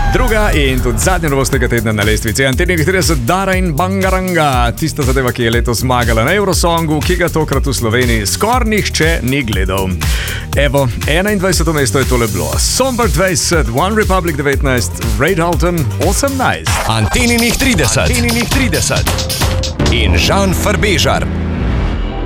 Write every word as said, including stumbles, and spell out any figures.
Druga in tudi zadnja novost tega tedna na lestvici Anteninih trideset, Dara in Bangaranga. Tista zadeva, ki je letos zmagala na Eurosongu, ki ga tokrat v Sloveniji skoraj nihče ni gledal. Evo, enaindvajseto mesto je tole bilo. Songbird dvajset, One Republic devetnajst, Ray Dalton osemnajst. Anteninih trideset. Anteninih trideset. In Žan Farbežar.